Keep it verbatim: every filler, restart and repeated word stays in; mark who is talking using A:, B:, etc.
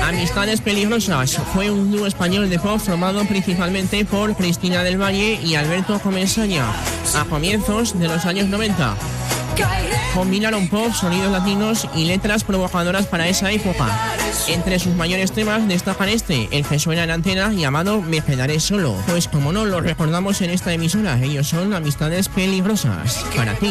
A: Amistades Peligrosas fue un dúo español de pop formado principalmente por Cristina del Valle y Alberto Comensaña a comienzos de los años noventa. Combinaron pop, sonidos latinos y letras provocadoras para esa época. Entre sus mayores temas destacan este, el que suena en antena, llamado Me quedaré solo. Pues como no, lo recordamos en esta emisora, ellos son Amistades Peligrosas. Para ti.